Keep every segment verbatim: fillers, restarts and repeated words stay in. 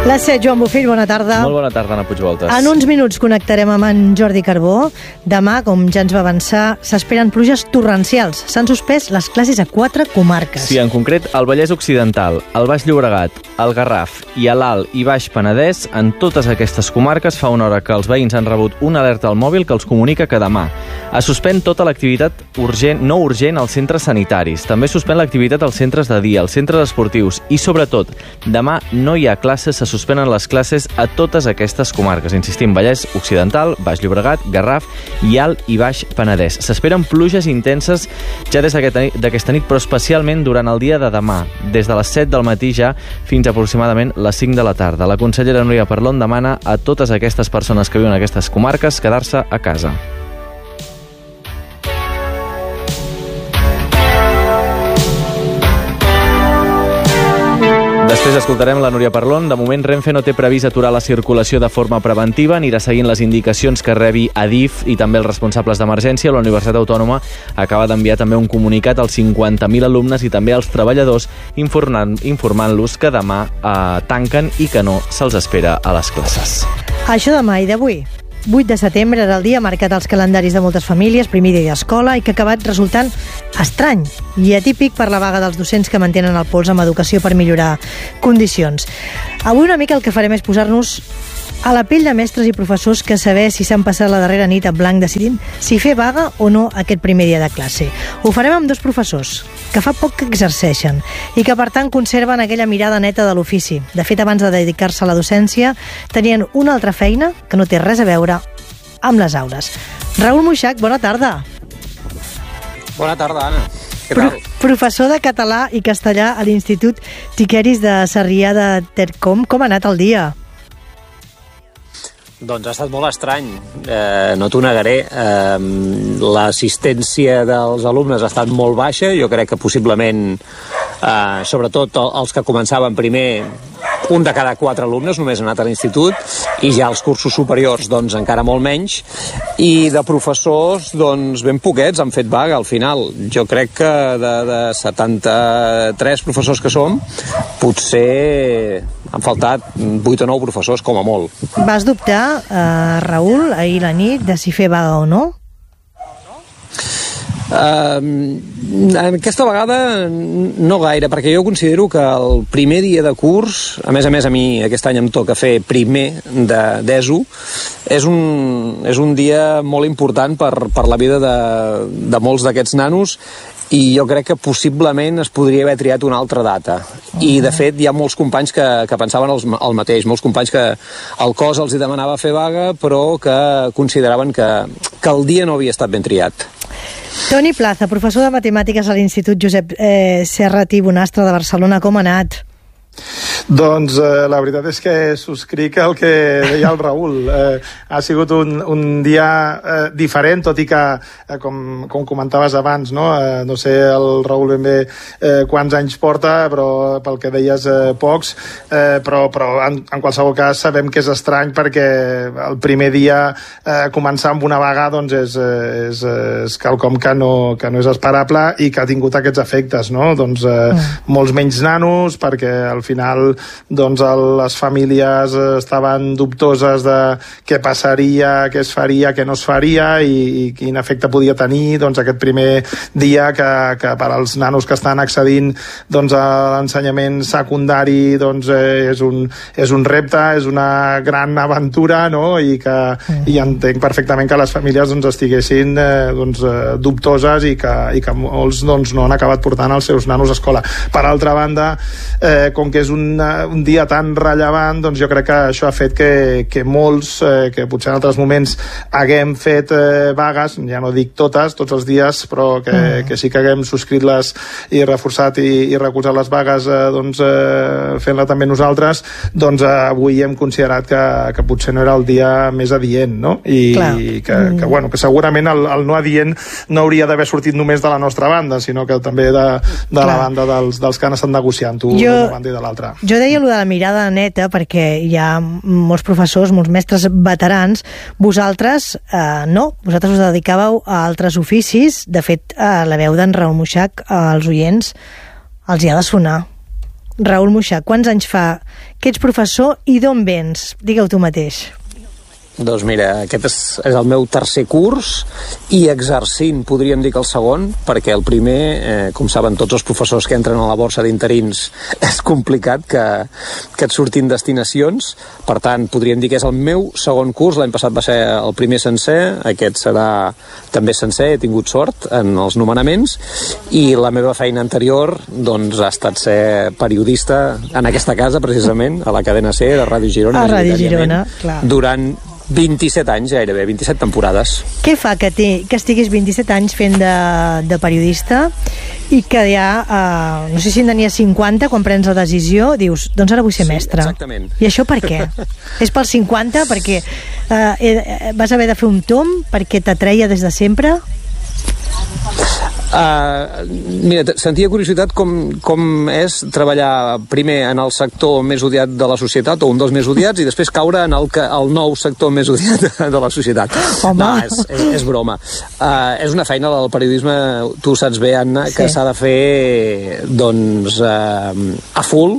Les set, Joan Bofill, bona tarda. Molt bona tarda, Anna Puigvoltes. En uns minuts connectarem amb en Jordi Carbó. Demà, com ja ens va avançar, s'esperen pluges torrencials. S'han suspès les classes a quatre comarques. Sí, en concret, al Vallès Occidental, al Baix Llobregat, al Garraf i a l'Alt i Baix Penedès, en totes aquestes comarques fa una hora que els veïns han rebut una alerta al mòbil que els comunica que demà es suspèn tota l'activitat urgent, no urgent als centres sanitaris. També suspèn l'activitat als centres de dia, als centres esportius i, sobretot, demà no hi ha classes, se suspenen les classes a totes aquestes comarques. Insistim, Vallès Occidental, Baix Llobregat, Garraf i Alt i Baix Penedès. S'esperen pluges intenses ja des d'aquesta nit, però especialment durant el dia de demà, des de les set del matí ja fins a aproximadament les cinc de la tarda. La consellera Núria Parlon demana a totes aquestes persones que viuen en aquestes comarques quedar-se a casa. Després escoltarem la Núria Parlon. De moment, Renfe no té previst aturar la circulació de forma preventiva, anirà seguint les indicacions que rebi Adif i també els responsables d'emergència. La Universitat Autònoma acaba d'enviar també un comunicat als cinquanta mil alumnes i també als treballadors informant, informant-los que demà eh, tanquen i que no se'ls espera a les classes. Això demà i d'avui. vuit de setembre era el dia marcat als calendaris de moltes famílies, primer dia d'escola, i que ha acabat resultant estrany i atípic per la vaga dels docents que mantenen el pols amb educació per millorar condicions. Avui una mica el que farem és posar-nos a la pell de mestres i professors que saber si s'han passat la darrera nit en blanc decidint si fer vaga o no aquest primer dia de classe. Ho farem amb dos professors que fa poc que exerceixen i que per tant conserven aquella mirada neta de l'ofici. De fet, abans de dedicar-se a la docència tenien una altra feina que no té res a veure amb les aules. Raül Moixach, bona tarda. Bona tarda, Anna. Què Pro tal? Professor de català i castellà a l'Institut Tiqueris de Sarrià de Tercom. Com ha anat el dia? Doncs ha estat molt estrany, eh, no t'ho negaré. Eh, l'assistència dels alumnes ha estat molt baixa. Jo crec que possiblement, eh, sobretot els que començaven primer, un de cada quatre alumnes només ha anat a l'institut, i ja els cursos superiors doncs encara molt menys, i de professors doncs ben poquets han fet vaga al final. Jo crec que de, de setanta-tres professors que som, potser han faltat vuit o nou professors com a molt. Vas dubtar, eh, Raül, ahir la nit, de si fer vaga o no? Uh, aquesta vegada no gaire, perquè jo considero que el primer dia de curs, a més a més a mi aquest any em toca fer primer d'ESO, és un, és un dia molt important per, per la vida de, de molts d'aquests nanos, i jo crec que possiblement es podria haver triat una altra data. I de fet hi ha molts companys que, que pensaven el, el mateix, molts companys que el cos els hi demanava fer vaga, però que consideraven que, que el dia no havia estat ben triat. Toni Plaza, professor de matemàtiques a l'Institut Josep eh, Serra i Bonastre de Barcelona, com ha anat? Doncs eh, la veritat és que subscric el que deia el Raül. Eh, ha sigut un, un dia eh, diferent, tot i que, eh, com, com comentaves abans, no, eh, no sé el Raül ben bé eh, quants anys porta, però pel que deies eh, pocs, eh, però, però en, en qualsevol cas sabem que és estrany, perquè el primer dia eh, començar amb una vaga doncs és, és, és quelcom que no, que no és esperable i que ha tingut aquests efectes, no? Doncs eh, mm. molts menys nanos, perquè al final doncs el, les famílies estaven dubtoses de què passaria, què es faria, què no es faria, i, i quin efecte podia tenir doncs aquest primer dia que, que per als nanos que estan accedint doncs a l'ensenyament secundari doncs eh, és, un, és un repte, és una gran aventura, no? I que mm. i entenc perfectament que les famílies doncs estiguessin eh, doncs, eh, dubtoses i que, i que molts doncs, no han acabat portant els seus nanos a escola. Per altra banda, eh, com que és un, un dia tan rellevant, doncs jo crec que això ha fet que, que molts, eh, que potser en altres moments haguem fet eh, vagues, ja no dic totes, tots els dies, però que, mm. que sí que haguem subscrit-les i reforçat i, i recolzat les vagues eh, doncs, eh, fent-la també nosaltres, doncs eh, avui hem considerat que, que potser no era el dia més adient, no? I, i que, mm. que, bueno, que segurament el, el no adient no hauria d'haver sortit només de la nostra banda, sinó que també de, de la banda dels, dels que han estat negociant-ho d'una banda i de l'altra. Jo deia allò de la mirada neta perquè hi ha molts professors, molts mestres veterans. Vosaltres eh, no, vosaltres us dedicàveu a altres oficis. De fet, eh, la veu d'en Raül Moixach als oients els hi ha de sonar. Raül Moixà, quants anys fa que ets professor i d'on vens? Digue-ho tu mateix. Doncs mira, aquest és, és el meu tercer curs i exercint podríem dir que el segon, perquè el primer, eh, com saben tots els professors que entren a la borsa d'interins, és complicat que, que et surtin destinacions. Per tant, podríem dir que és el meu segon curs. L'any passat va ser el primer sencer, aquest serà també sencer, he tingut sort en els nomenaments, i la meva feina anterior doncs, ha estat ser periodista en aquesta casa, precisament, a la cadena C de Ràdio Girona. A Ràdio Girona, clar. Durant vint-i-set anys, gairebé, vint-i-set temporades. Què fa que, té, que estiguis vint-i-set anys fent de, de periodista i que ja, eh, no sé si en tenies cinquanta, quan prens la decisió, dius, doncs ara vull ser sí, mestre. Exactament. I això per què? És pels cinquanta? Perquè eh, vas haver de fer un tomb? Perquè t'atreia des de sempre? Uh, mira, sentia curiositat com, com és treballar primer en el sector més odiat de la societat, o un dels més odiats, i després caure en el, que, el nou sector més odiat de la societat. Home. No, és, és, és broma. Uh, és una feina del periodisme, tu saps bé, Anna, que s'ha sí. de fer doncs, uh, a full,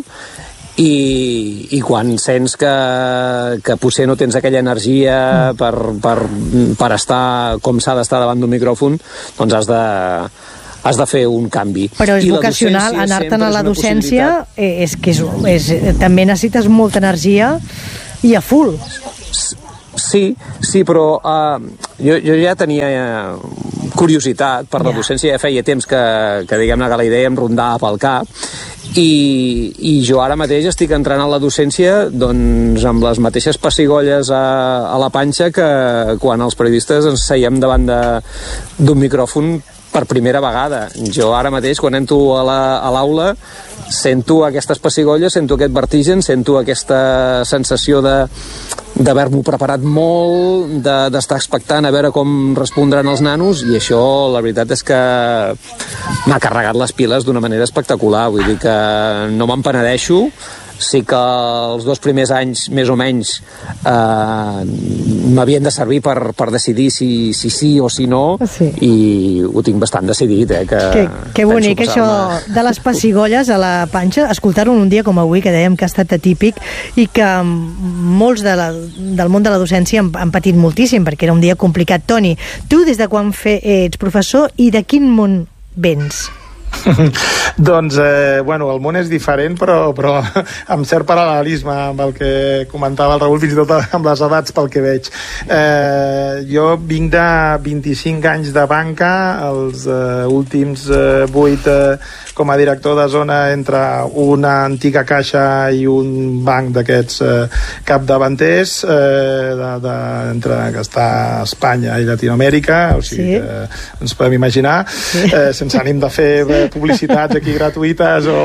i, i quan sents que, que potser no tens aquella energia mm. per, per, per estar com s'ha d'estar davant d'un micròfon, doncs has de, has de fer un canvi. Però és I vocacional, anar-te'n a la docència és que és, és, també necessites molta energia i a full. Sí, sí, però uh, jo, jo ja tenia uh, curiositat per la yeah. docència, ja feia temps que, que diguem-ne que la idea em rondava pel cap, i, i jo ara mateix estic entrant a la docència doncs amb les mateixes pessigolles a, a la panxa que quan els periodistes ens seiem davant d'un micròfon per primera vegada. Jo ara mateix, quan entro a l'aula, la, sento aquestes pessigolles, sento aquest vertigen, sento aquesta sensació de d'haver-m'ho preparat molt, d'estar de, expectant a veure com respondran els nanos, i això, la veritat és que m'ha carregat les piles d'una manera espectacular. Vull dir que no me'n penedeixo. Sí que els dos primers anys, més o menys, eh, m'havien de servir per, per decidir si, si sí o si no, sí. I ho tinc bastant decidit. Eh, que que, que bonic, això de les pessigolles a la panxa, escoltar-ho un dia com avui, que dèiem que ha estat atípic, i que molts de la, del món de la docència han, han patit moltíssim, perquè era un dia complicat. Toni, tu des de quan fe, ets professor i de quin món vens? Doncs, eh, bueno, el món és diferent, però, però amb cert paral·lelisme amb el que comentava el Raül, fins i tot amb les edats, pel que veig. Eh, jo vinc de vint-i-cinc anys de banca, els eh, últims eh, vuit eh, com a director de zona entre una antiga caixa i un banc d'aquests eh, capdavanters eh, de, de, entre que està a Espanya i Llatinoamèrica, o sigui sí. que ens podem imaginar, sí. eh, sense ànim de fer publicitats aquí gratuïtes o,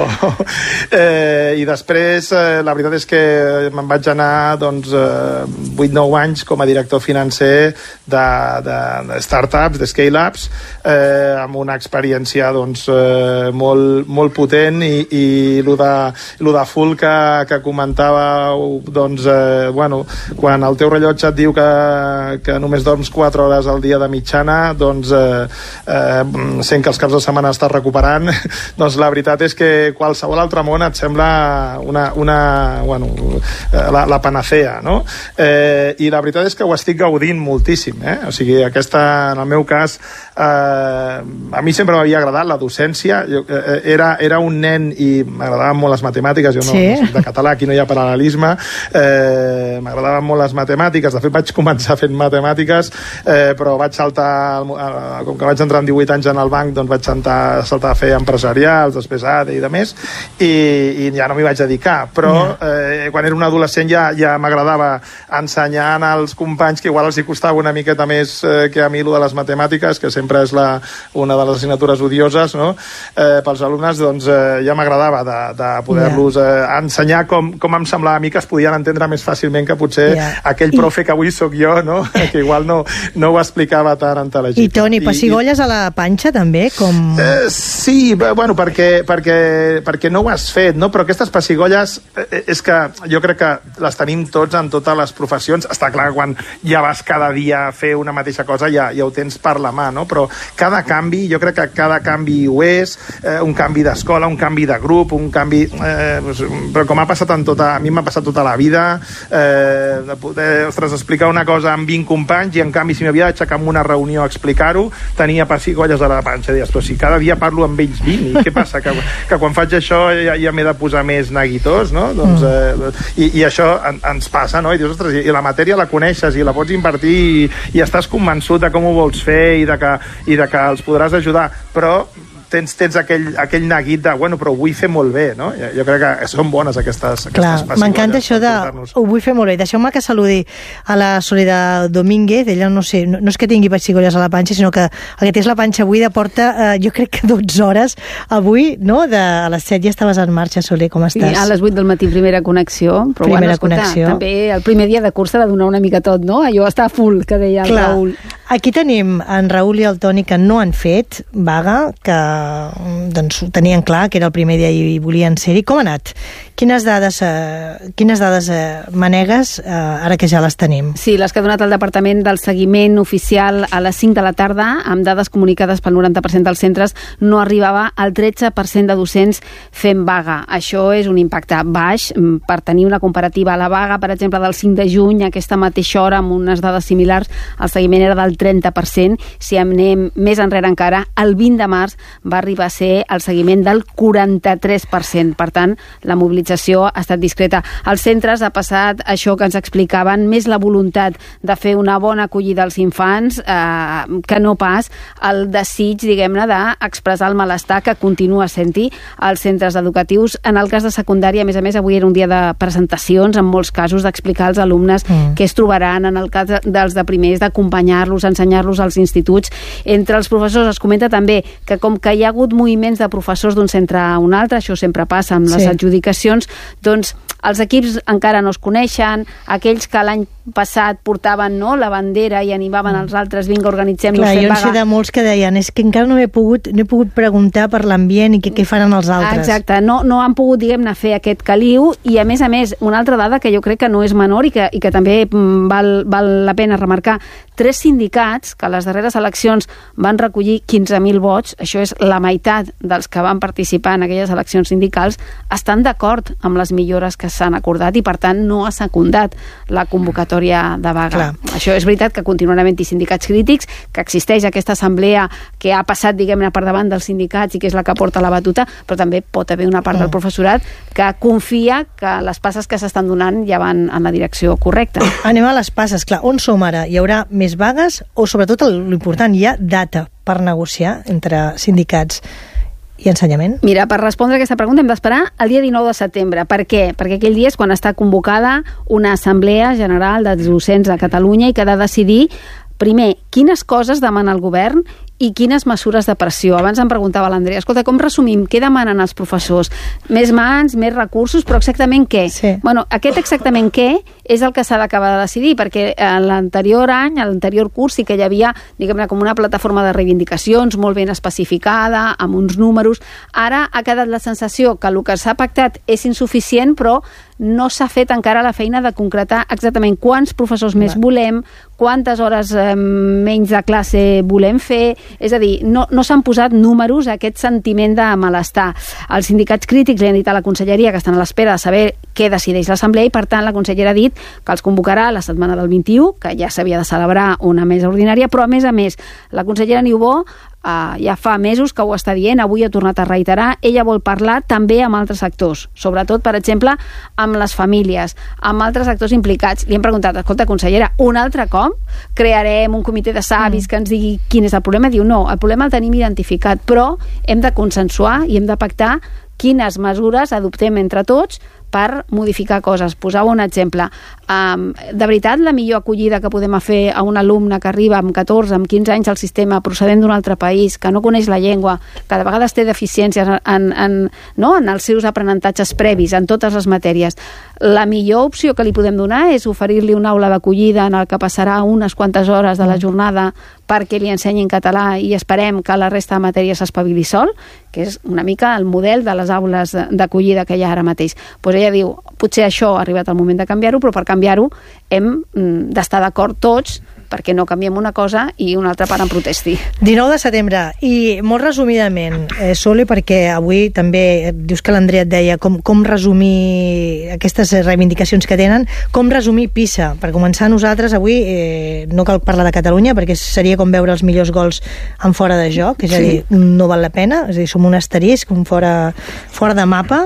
eh, i després eh, la veritat és que me'n vaig anar doncs eh, vuit nou anys com a director financer de, de, de startups, de scale-ups, eh, amb una experiència doncs eh, molt, molt potent, i, i lo de, lo de full que, que comentàveu, doncs eh, bueno, quan el teu rellotge et diu que, que només dorms quatre hores al dia de mitjana, doncs eh, eh, sent que els caps de setmana estàs recuperant, doncs la veritat és que qualsevol altre món et sembla una, una bueno, la, la panacea, no? Eh, i la veritat és que ho estic gaudint moltíssim, eh? O sigui, aquesta, en el meu cas, eh, a mi sempre m'havia agradat la docència. Jo, eh, era, era un nen i m'agradaven molt les matemàtiques, jo no, sí. no soc de català, aquí no hi ha paral·lelisme, eh, m'agradaven molt les matemàtiques, de fet vaig començar fent matemàtiques, eh, però vaig saltar, com que vaig entrar amb divuit anys en el banc, doncs vaig saltar, saltar a fer empresarials, després A D I i de més, i, i ja no m'hi vaig dedicar, però eh, quan era un adolescent ja, ja m'agradava ensenyar als companys, que igual els hi costava una miqueta més eh, que a mi lo de les matemàtiques, que sempre és la, una de les assignatures odioses, no? eh, pels alumnes, doncs eh, ja m'agradava de, de poder-los eh, ensenyar com, com em semblava a mi que es podien entendre més fàcilment que potser yeah. aquell profe que avui sóc jo, no? que igual no, no ho explicava tan intel·ligent. I Toni, pessigolles I, a la panxa també? Com... Eh, sí, Sí, bueno, perquè, perquè, perquè no ho has fet, no? Però aquestes pessigolles eh, és que jo crec que les tenim tots en totes les professions. Està clar que quan ja vas cada dia a fer una mateixa cosa ja, ja ho tens per la mà, no? Però cada canvi, jo crec que cada canvi ho és, eh, un canvi d'escola, un canvi de grup, un canvi... Eh, però com ha passat en tota... A mi m'ha passat tota la vida, eh, de poder, ostres, explicar una cosa amb vint companys i en canvi si m'havia d'aixecar en una reunió a explicar-ho, tenia pessigolles a la panxa. Deies, però si cada dia parlo amb ells vint, i què passa? Que, que quan faig això ja, ja m'he de posar més neguitós, no? Doncs, eh, i, i això en, ens passa, no? I dius, ostres, i la matèria la coneixes i la pots invertir i, i estàs convençut de com ho vols fer i de que, i de que els podràs ajudar, però tens, tens aquell, aquell neguit de, bueno, però ho vull fer molt bé, no? Jo, jo crec que són bones aquestes, aquestes Clar, m'encanta això de ho vull fer molt bé. Deixeu-me que saludi a la Soledad Domínguez. Ella no sé, no, no és que tingui pessigolles a la panxa, sinó que el que té és la panxa buida, porta, eh, jo crec que dotze hores avui, no? De, a les set ja estaves en marxa, Soler, com estàs? Sí, a les vuit del matí, primera connexió. Però primera bueno, escolta, connexió. També el primer dia de curs s'ha de donar una mica tot, no? Allò està full, que deia el Clar. Raül. Aquí tenim en Raül i el Toni que no han fet vaga, que doncs ho tenien clar, que era el primer dia i volien ser-hi. Com ha anat? Quines dades, eh, quines dades eh, manegues eh, ara que ja les tenim? Sí, les que ha donat el Departament del Seguiment Oficial a les cinc de la tarda, amb dades comunicades pel noranta per cent dels centres, no arribava al tretze per cent de docents fent vaga. Això és un impacte baix. Per tenir una comparativa a la vaga, per exemple, del cinc de juny, a aquesta mateixa hora, amb unes dades similars, el seguiment era del trenta per cent. Si anem més enrere encara, el vint de març va arribar a ser el seguiment del quaranta-tres per cent. Per tant, la mobilització ha estat discreta. Als centres ha passat això que ens explicaven, més la voluntat de fer una bona acollida als infants eh, que no pas el desig, diguem-ne, d'expressar el malestar que continua sent-hi als centres educatius. En el cas de secundària, a més a més, avui era un dia de presentacions, en molts casos, d'explicar als alumnes mm. què es trobaran. En el cas dels de primers, d'acompanyar-los, ensenyar-los als instituts. Entre els professors es comenta també que com que hi ha hagut moviments de professors d'un centre a un altre, això sempre passa amb les sí. adjudicacions, doncs els equips encara no es coneixen, aquells que l'any passat portaven, no, la bandera i animaven els altres, vinga, organitzem-nos, fem vaga. Jo en sé de molts que deien, és que encara no he pogut, no he pogut preguntar per l'ambient i què, què faran els altres. Exacte, no, no han pogut, diguem-ne, fer aquest caliu, i a més a més, una altra dada que jo crec que no és menor i que, i que també val, val la pena remarcar, tres sindicats que a les darreres eleccions van recollir quinze mil vots, això és la meitat dels que van participar en aquelles eleccions sindicals, estan d'acord amb les millores que s'han acordat i per tant no ha secundat la convocatòria de vaga. Clar. Això és veritat que continuarà havent-hi sindicats crítics, que existeix aquesta assemblea que ha passat, diguem-ne, per davant dels sindicats i que és la que porta la batuta, però també pot haver una part mm. del professorat que confia que les passes que s'estan donant ja van en la direcció correcta. Anem a les passes, clar, on som ara? Hi haurà més vagues o sobretot l'important, hi ha data per negociar entre sindicats i ensenyament? Mira, per respondre a aquesta pregunta hem d'esperar el dia dinou de setembre. Per què? Perquè aquell dia és quan està convocada una assemblea general de docents a Catalunya i que ha de decidir, primer, quines coses demana el govern i quines mesures de pressió. Abans em preguntava l'Andrea, escolta, com resumim? Què demanen els professors? Més mans, més recursos, però exactament què? Sí. Bueno, aquest exactament què és el que s'ha d'acabar de decidir, perquè l'anterior any, a l'anterior curs, sí que hi havia, diguem-ne, com una plataforma de reivindicacions molt ben especificada, amb uns números. Ara ha quedat la sensació que el que s'ha pactat és insuficient, però no s'ha fet encara la feina de concretar exactament quants professors més volem, quantes hores eh, menys de classe volem fer. És a dir, no, no s'han posat números a aquest sentiment de malestar. Els sindicats crítics li han dit a la conselleria que estan a l'espera de saber què decideix l'assemblea i, per tant, la consellera ha dit que els convocarà la setmana del vint-i-u, que ja s'havia de celebrar una mesa ordinària, però, a més a més, la consellera Niubó Uh, ja fa mesos que ho està dient, avui ha tornat a reiterar, ella vol parlar també amb altres actors, sobretot, per exemple, amb les famílies, amb altres actors implicats. Li hem preguntat, escolta, consellera, un altre cop crearem un comitè de savis mm. que ens digui quin és el problema? Diu, no, el problema el tenim identificat, però hem de consensuar i hem de pactar quines mesures adoptem entre tots per modificar coses. Posau un exemple. Um, de veritat, la millor acollida que podem fer a un alumne que arriba amb catorze, amb quinze anys al sistema, procedent d'un altre país, que no coneix la llengua, que de vegades té deficiències en, en, no? en els seus aprenentatges previs, en totes les matèries. La millor opció que li podem donar és oferir-li una aula d'acollida en el que passarà unes quantes hores de la jornada perquè li ensenyin català i esperem que la resta de matèries s'espavili sol, que és una mica el model de les aules d'acollida que hi ha ara mateix. Pues ella diu, potser això ha arribat el moment de canviar-ho, però per canviar-ho hem d'estar d'acord tots perquè no canviem una cosa i una altra part en protesti. dinou de setembre, i molt resumidament, eh, Sole, perquè avui també dius que l'Andrea et deia com, com resumir aquestes reivindicacions que tenen, com resumir Pisa. Per començar, nosaltres avui eh, no cal parlar de Catalunya perquè seria com veure els millors gols en fora de joc, és a dir, sí. no val la pena, és a dir, som un asterisc, un fora, fora de mapa.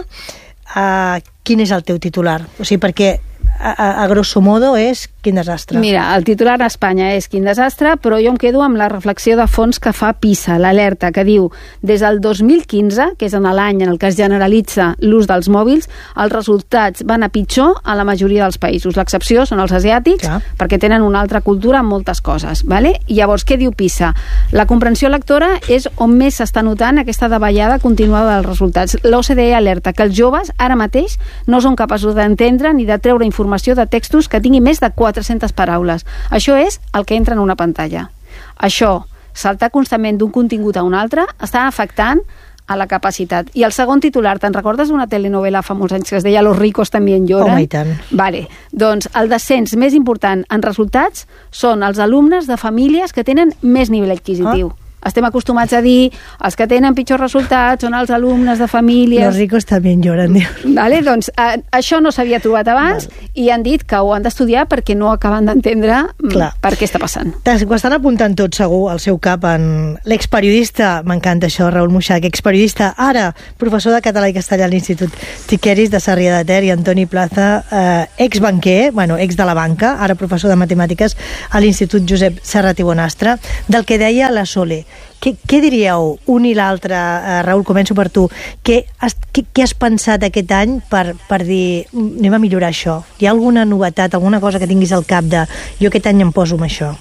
Uh, quin és el teu titular? O sigui, perquè a, a, a grosso modo és quin desastre. Mira, el titular a Espanya és quin desastre, però jo em quedo amb la reflexió de fons que fa PISA, l'alerta, que diu des del dos mil quinze, que és en l'any en el que es generalitza l'ús dels mòbils, els resultats van a pitjor a la majoria dels països. L'excepció són els asiàtics, ja. perquè tenen una altra cultura en moltes coses. Vale? I llavors, què diu PISA? La comprensió lectora és on més s'està notant aquesta davallada continuada dels resultats. L'O C D E alerta que els joves ara mateix no són capaços d'entendre ni de treure informació de textos que tinguin més de quatre-centes paraules. Això és el que entra en una pantalla. Això, saltar constantment d'un contingut a un altre, està afectant a la capacitat. I el segon titular, te'n recordes d'una telenovela fa molts anys que es deia Los ricos también lloran? Home, i tant. Vale. Doncs el descens més important en resultats són els alumnes de famílies que tenen més nivell adquisitiu. Ah. Estem acostumats a dir els que tenen pitjors resultats són els alumnes de famílies... Los ricos también lloran, diu. Vale, doncs eh, això no s'havia trobat abans vale. i han dit que ho han d'estudiar perquè no acaben d'entendre per què està passant. Ho estan apuntant tot segur al seu cap en l'experiodista, m'encanta això, Raül Muixach, experiodista, ara professor de català i castellà a l'Institut Tiqueris de Sarrià de Ter, i Antoni Plaza, eh, exbanquer, bueno, ex de la banca, ara professor de matemàtiques a l'Institut Josep Serrat i Bonastre, del que deia la Sole. Què, què diríeu un i l'altre? Uh, Raül, començo per tu. Què has, què, què has pensat aquest any per, per dir anem a millorar això? Hi ha alguna novetat, alguna cosa que tinguis al cap de jo aquest any em poso amb això?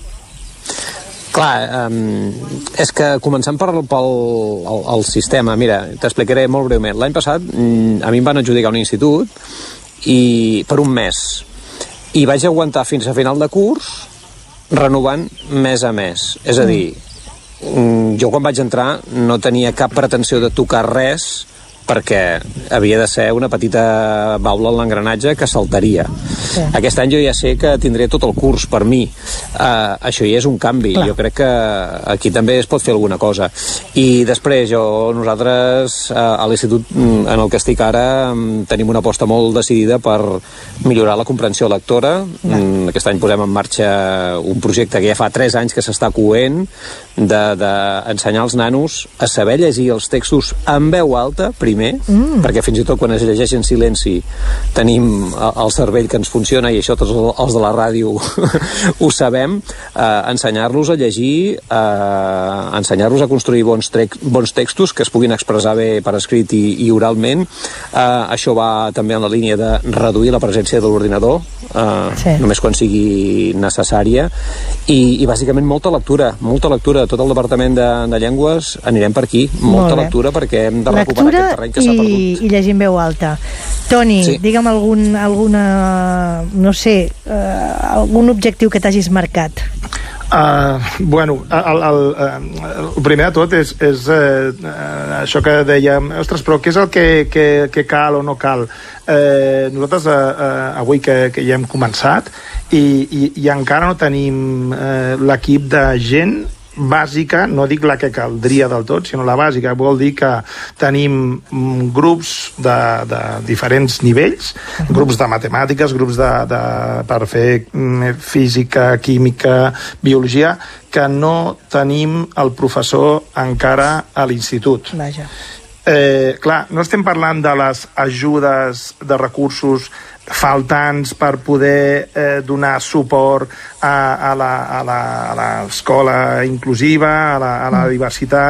Clar, um, és que començant per, pel el, el sistema, mira, t'explicaré molt breument. L'any passat a mi em van adjudicar un institut i per un mes i vaig aguantar fins a final de curs renovant mes a mes. És a dir, jo quan vaig entrar no tenia cap pretensió de tocar res perquè havia de ser una petita baula en l'engranatge que saltaria. Sí. Aquest any jo ja sé que tindré tot el curs per mi. Uh, això ja és un canvi. Clar. Jo crec que aquí també es pot fer alguna cosa. I després jo, nosaltres uh, a l'institut en el que estic ara tenim una aposta molt decidida per millorar la comprensió lectora. Mm, aquest any posem en marxa un projecte que ja fa tres anys que s'està coent d'ensenyar de, als nanos a saber llegir els textos en veu alta, primer, mm. perquè fins i tot quan es llegeix en silenci tenim el cervell que ens funciona i això tots els de la ràdio ho sabem, eh, ensenyar-los a llegir, eh, ensenyar-los a construir bons, bons textos que es puguin expressar bé per escrit i, i oralment. Eh, això va també en la línia de reduir la presència de l'ordinador, eh, sí. només quan sigui necessària, i, i bàsicament molta lectura, molta lectura. Tot el Departament de, de Llengües anirem per aquí, molta lectura perquè hem de recuperar lectura aquest terreny que s'ha perdut. I llegir en veu alta. Toni, sí. digue'm algun, alguna, no sé, uh, algun objectiu que t'hagis marcat. Uh, bueno, el, el, el, el primer de tot és, és uh, això que dèiem, ostres, però què és el que, que, que cal o no cal? Uh, nosaltres uh, uh, avui que, que ja hem començat i, i, i encara no tenim uh, l'equip de gent bàsica, no dic la que caldria del tot, sinó la bàsica. Vol dir que tenim grups de, de diferents nivells, uh-huh. grups de matemàtiques, grups de, de, per fer física, química, biologia, que no tenim el professor encara a l'institut. Vaja. Eh, clar, no estem parlant de les ajudes de recursos faltants per poder eh, donar suport a, a, la, a, la, a l'escola inclusiva, a la, a la diversitat.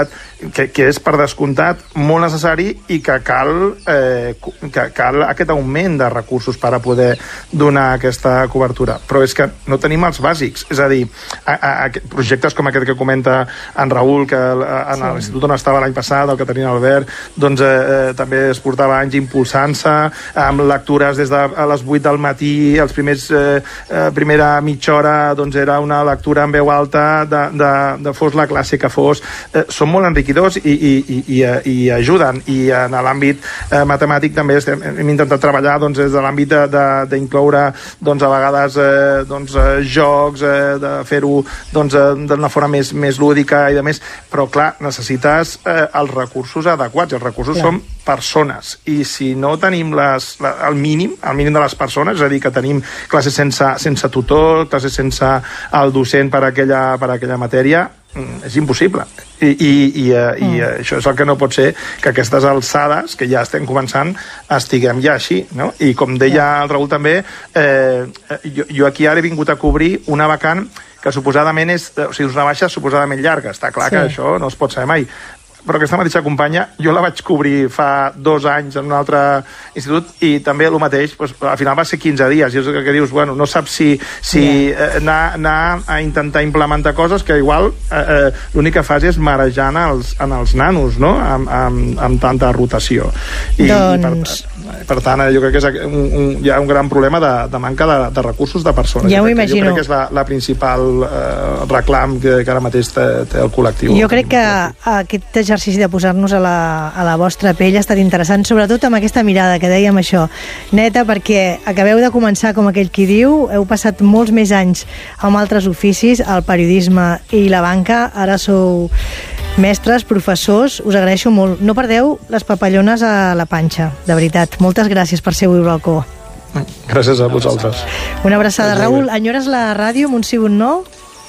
que, que és per descomptat molt necessari i que cal, eh, que cal aquest augment de recursos per a poder donar aquesta cobertura. Però és que no tenim els bàsics, és a dir, a, a, a projectes com aquest que comenta en Raül, que en sí. l'institut on estava l'any passat, el que tenia Albert, doncs eh, eh, també es portava anys impulsant-se, amb lectures des de a les vuit del matí, els primers eh, eh, primera mitja hora doncs era una lectura en veu alta de, de, de fos la classe que fos. Eh, són molt enriquidors i, i, i, i, i ajuden, i en l'àmbit eh, matemàtic també estem, hem intentat treballar doncs, des de l'àmbit d'incloure doncs, a vegades eh, doncs, eh, jocs, eh, de fer-ho doncs, eh, d'una forma més, més lúdica i de més, però clar, necessites eh, els recursos adequats, els recursos clar. Són persones, i si no tenim les, la, el mínim, el mínim de les persones, és a dir, que tenim classes sense, sense tutor, classes sense el docent per aquella, per aquella matèria, és impossible. I, i, i, mm. i això és el que no pot ser, que aquestes alçades, que ja estem començant, estiguem ja així, no? I com deia el Raül també, eh, jo, jo aquí ara he vingut a cobrir una vacant que suposadament és, o sigui, una baixa suposadament llarga. Està clar sí. que això no es pot saber mai. Però aquesta mateixa companya, jo la vaig cobrir fa dos anys en un altre institut i també el mateix, doncs, al final va ser quinze dies, i és el que dius, bueno, no saps si, si yeah. eh, anar, anar a intentar implementar coses que igual eh, eh, l'únic que fas és marejar en els, en els nanos, no?, amb, amb, amb tanta rotació. I, doncs... i per, per tant, jo crec que és un, un, hi ha un gran problema de, de manca de, de recursos de persones. Ja jo, ho imagino. Jo crec que és la, la principal eh, reclam que, que ara mateix té, té el col·lectiu. Jo crec que aquest exercici de posar-nos a la, a la vostra pell ha estat interessant, sobretot amb aquesta mirada que dèiem això, neta, perquè acabeu de començar, com aquell qui diu, heu passat molts més anys amb altres oficis, el periodisme i la banca, ara sou mestres, professors, us agraeixo molt. No perdeu les papallones a la panxa, de veritat. Moltes gràcies per ser avui al balcó. Gràcies a vosaltres. Una abraçada. Raül, enyores la ràdio amb un sí o un no?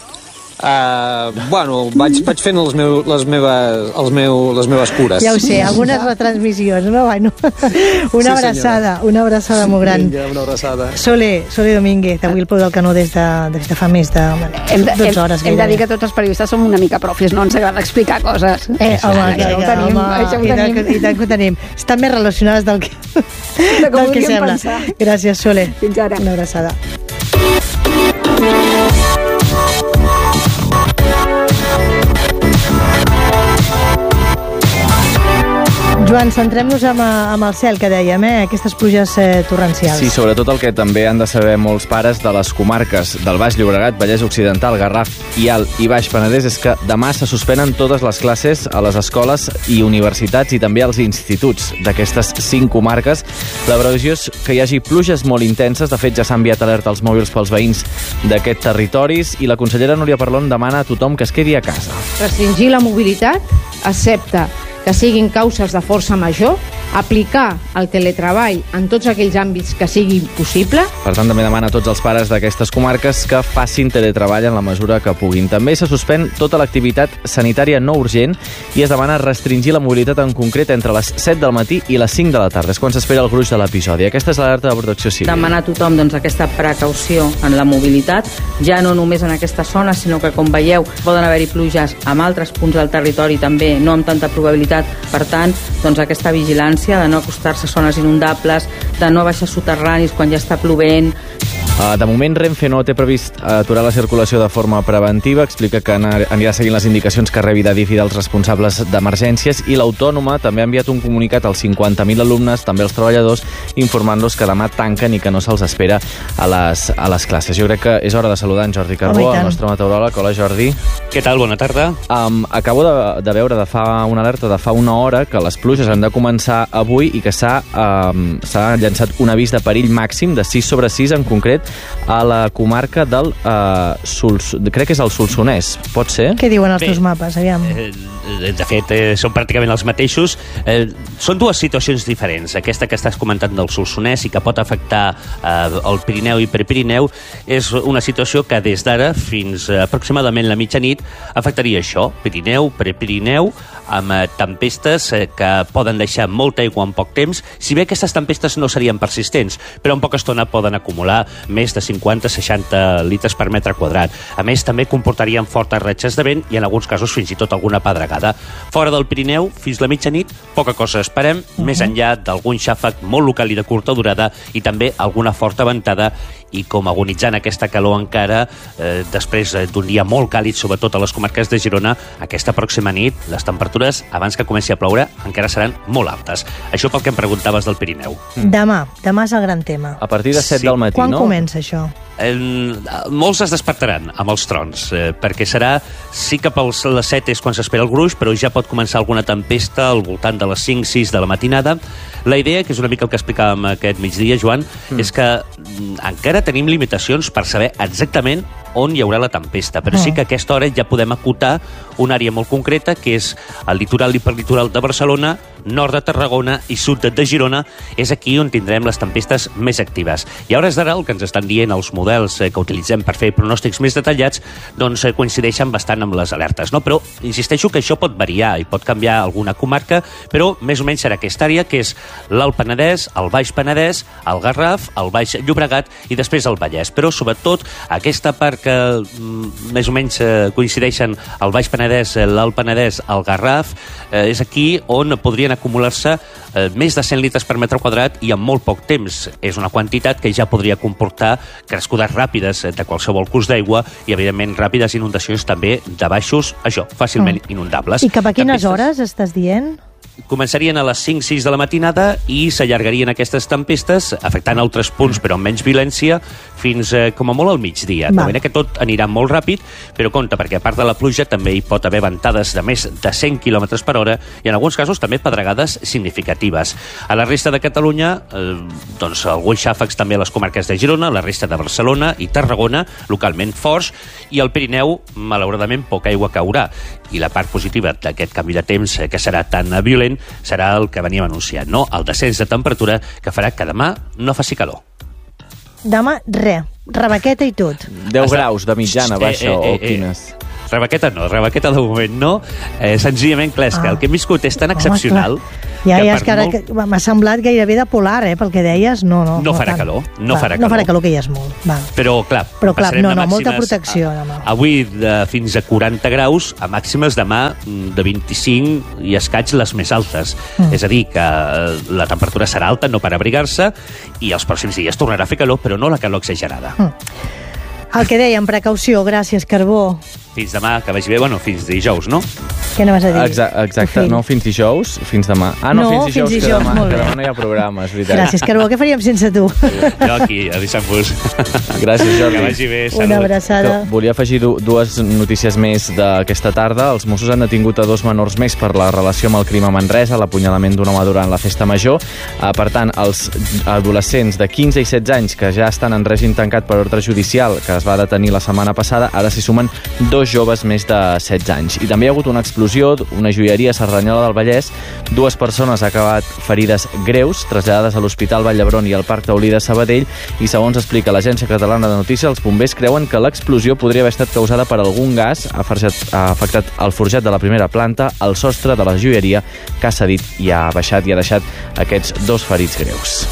Uh, bueno, vaig, vaig fent els meu, les, meves, els meu, les meves cures. Ja ho sé, algunes retransmissions, no? Bueno, una sí, abraçada, senyora. Una abraçada molt gran. Vinga, una abraçada. Sole, Sole Domínguez, avui el peu del canó des de, des de fa més de dotze hores. Hem, hem de dir que tots els periodistes som una mica profis, no ens agrada explicar coses. Eh, home, que, això ho que, tenim, home, això ho i, tenim. tant, i tant que ho tenim. Estan més relacionades del que, de com del que sembla. pensar. Gràcies, Sole. Fins ara. Una abraçada. Joan, centrem-nos amb, amb el cel, que dèiem, eh? Aquestes pluges eh, torrencials. Sí, sobretot el que també han de saber molts pares de les comarques del Baix Llobregat, Vallès Occidental, Garraf i Alt i Baix Penedès és que demà se suspenen totes les classes a les escoles i universitats i també als instituts d'aquestes cinc comarques. La previsió és que hi hagi pluges molt intenses. De fet, ja s'ha enviat alerta als mòbils pels veïns d'aquests territoris i la consellera Núria Parlon demana a tothom que es quedi a casa. Restringir la mobilitat, excepte que siguin causes de força major, aplicar el teletreball en tots aquells àmbits que sigui possible. Per tant, també demana a tots els pares d'aquestes comarques que facin teletreball en la mesura que puguin. També se suspèn tota l'activitat sanitària no urgent i es demana restringir la mobilitat en concret entre les set del matí i les cinc de la tarda. És quan s'espera el gruix de l'episodi. Aquesta és l'alerta de Protecció Civil. Demanar a tothom doncs, aquesta precaució en la mobilitat, ja no només en aquesta zona, sinó que, com veieu, poden haver-hi pluges en altres punts del territori també, no amb tanta probabilitat. Per tant, doncs, aquesta vigilància de no acostar-se a zones inundables, de no baixar soterranis quan ja està plovent. Uh, de moment, Renfe no té previst aturar la circulació de forma preventiva. Explica que anirà seguint les indicacions que rebi d'Adif i dels responsables d'emergències, i l'Autònoma també ha enviat un comunicat als cinquanta mil alumnes, també als treballadors, informant-los que demà tanquen i que no se'ls espera a les, a les classes. Jo crec que és hora de saludar en Jordi Carbó, el nostre meteoròleg. Hola, Jordi. Què tal? Bona tarda. Um, acabo de, de veure de fa una alerta de fa una hora que les pluges han de començar avui i que s'ha um, llançat un avís de perill màxim de sis sobre sis en concret a la comarca del uh, Sols... crec que és el Solsonès, pot ser? Què diuen els Bé, teus mapes, aviam? Eh, de fet, eh, són pràcticament els mateixos. Eh, són dues situacions diferents. Aquesta que estàs comentant del Solsonès i que pot afectar eh, el Pirineu i Prepirineu és una situació que des d'ara fins a aproximadament la mitjanit afectaria això, Pirineu, Prepirineu, amb eh, tempestes eh, que poden deixar molta aigua en poc temps, si bé aquestes tempestes no serien persistents, però en poca estona poden acumular més de cinquanta a seixanta litres per metre quadrat. A més, també comportarien fortes ratxes de vent i en alguns casos fins i tot alguna pedregada. Fora del Pirineu, fins la mitjanit, poca cosa esperem, uh-huh. més enllà d'algun xàfec molt local i de curta durada i també alguna forta ventada i com agonitzant aquesta calor encara, eh, després d'un dia molt càlid, sobretot a les comarques de Girona, aquesta pròxima nit, les temperatures, abans que comenci a ploure, encara seran molt altes. Això pel que em preguntaves del Pirineu. Mm. Demà, demà és el gran tema. A partir de set sí. del matí, Quan no? Quan comença això? En, molts es despertaran amb els trons, eh, perquè serà, sí que per les set és quan s'espera el gruix, però ja pot començar alguna tempesta al voltant de les cinc sis de la matinada. La idea, que és una mica el que explicàvem aquest migdia, Joan, mm. és que mm, encara tenim limitacions per saber exactament on hi haurà la tempesta, però sí que a aquesta hora ja podem acotar una àrea molt concreta, que és el litoral i hiperlitoral de Barcelona, nord de Tarragona i sud de Girona. És aquí on tindrem les tempestes més actives. I a hores d'ara, el que ens estan dient els models que utilitzem per fer pronòstics més detallats, doncs coincideixen bastant amb les alertes, no? Però insisteixo que això pot variar i pot canviar alguna comarca, però més o menys serà aquesta àrea, que és l'Alt Penedès, el Baix Penedès, el Garraf, el Baix Llobregat i després el Vallès. Però sobretot aquesta part que mm, més o menys eh, coincideixen el Baix Penedès, l'Alt Penedès, el Garraf, eh, és aquí on podrien acumular-se eh, més de cent litres per metre quadrat i en molt poc temps. És una quantitat que ja podria comportar crescudes ràpides de qualsevol curs d'aigua i, evidentment, ràpides inundacions també de baixos, això, fàcilment mm. inundables. I cap a quines Tempestes... hores estàs dient? Començarien a les cinc sis de la matinada i s'allargarien aquestes tempestes, afectant altres punts, però amb menys violència, fins eh, com a molt al migdia. De manera que tot anirà molt ràpid, però compte, perquè a part de la pluja també hi pot haver ventades de més de cent quilòmetres per hora i en alguns casos també pedregades significatives. A la resta de Catalunya, eh, doncs alguns xàfecs també a les comarques de Girona, la resta de Barcelona i Tarragona, localment forts, i al Pirineu, malauradament, poca aigua caurà. I la part positiva d'aquest canvi de temps, eh, que serà tan violent, serà el que veníem anunciant, no? El descens de temperatura que farà que demà no faci calor. Demà, res. Rebequeta i tot. deu graus de mitjana, baixa, eh, eh, eh, o quines? Rebequeta no, rebequeta de moment no. Eh, senzillament, clar, és que Ah. el que hem viscut és tan excepcional... Ja, que ja, per és que ara molt... que m'ha semblat gairebé de polar, eh, pel que deies. No, no, No farà tant. calor, no Va, farà No farà calor. calor, que ja és molt. Va. Però, clar, Però, clar, passarem no, de no, molta màximes protecció, a- demà. Avui de, fins a quaranta graus, a màximes demà de vint-i-cinc i escaig les més altes. Mm. És a dir, que eh, la temperatura serà alta, no per abrigar-se, i els pròxims dies tornarà a fer calor, però no la calor exagerada. Mm. El que dèiem, precaució. Gràcies, Carbó. Fins demà, que vagi bé, bueno, fins dijous, no? Què anaves a dir? Exa exacte, no fins dijous, fins demà. Ah, no, No, fins dijous, fins que, dijous, demà, molt que bé. demà no hi ha programa, és veritat. Gràcies, Carbó. Què faríem sense tu? Jo aquí, a deixant-vos. Gràcies, Jordi. Que vagi bé, salut. Una abraçada. Que volia afegir du dues notícies més d'aquesta tarda. Els Mossos han detingut a dos menors més per la relació amb el crim a Manresa, l'apunyalament d'un home durant la festa major. Uh, per tant, els adolescents de quinze i setze anys que ja estan en règim tancat per ordre judicial, que es va detenir la setmana passada, ara s'hi sumen dos joves més de setze anys. I també hi ha hagut una explosió, una joieria a Cerdanyola del Vallès. Dues persones han acabat ferides greus, traslladades a l'Hospital Vall d'Hebron i al Parc Taulí de Sabadell, i segons explica l'Agència Catalana de Notícies, els bombers creuen que l'explosió podria haver estat causada per algun gas, ha, forjat, ha afectat el forjat de la primera planta, el sostre de la joieria, que ha cedit i ha baixat i ha deixat aquests dos ferits greus.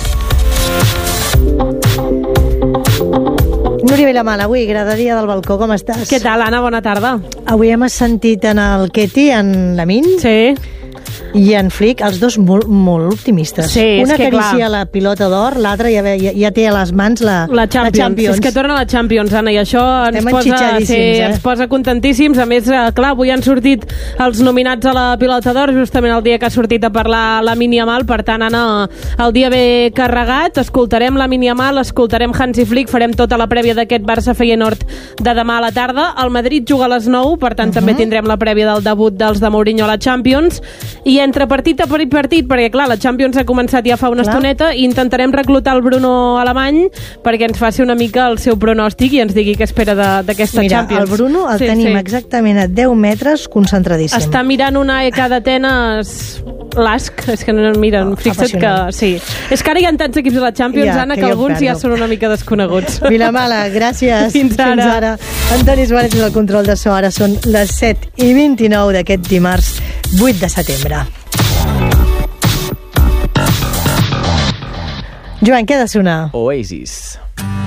Núria Vilamala, avui, graderia del balcó, com estàs? Què tal, Anna? Bona tarda. Avui hem sentit en el Keti, en Lamin, Sí. i en Flick, els dos molt, molt optimistes. Sí, és Una que, acaricia clar. la pilota d'or, l'altra ja, ve- ja, ja té a les mans la, La Champions. la Champions. És que torna la Champions, Anna, i això ens Estem posa, enxitxadíssims, sí, eh? ens posa contentíssims. A més, eh, clar, avui han sortit els nominats a la pilota d'or, justament el dia que ha sortit a parlar la Yamal. Per tant, Anna, el dia ve carregat. Escoltarem la Yamal, escoltarem Hansi Flick, farem tota la prèvia d'aquest Barça-Feyenoord de demà a la tarda. El Madrid juga a les nou, per tant, uh -huh. també tindrem la prèvia del debut dels de Mourinho a la Champions. I entre partit a partit, partit perquè, clar, la Champions ha començat ja fa una Clar. estoneta, i intentarem reclutar el Bruno Alemany perquè ens faci una mica el seu pronòstic i ens digui què espera de- d'aquesta Mira, Champions. el Bruno el Sí, tenim sí. exactament a deu metres, concentradíssim. Està mirant una E K d'Atenes l'Asc, és que no miren, Oh, fixa't que apassionant. sí. És que ara hi ha tants equips de la Champions, Ja, Anna, que que, jo em alguns ja perdo. són una mica desconeguts. Vilamala, gràcies. Fins ara. Fins ara. Antoni Suárez del control de so. Ara són les set i vint-i-nou d'aquest dimarts vuit de setembre. Joan, què ha de sonar? Oasis.